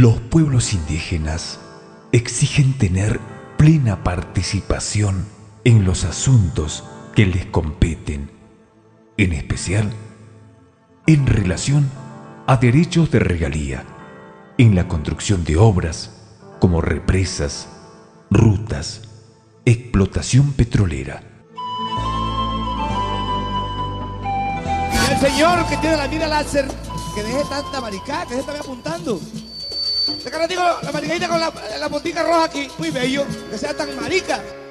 Los pueblos indígenas exigen tener plena participación en los asuntos que les competen, en especial en relación a derechos de regalía, en la construcción de obras como represas, rutas, explotación petrolera. Y el señor que tiene la mira láser, que deje tanta maricada, que se está apuntando. De cara digo, la maricadita con la botica roja aquí, muy bello, que sea tan marica.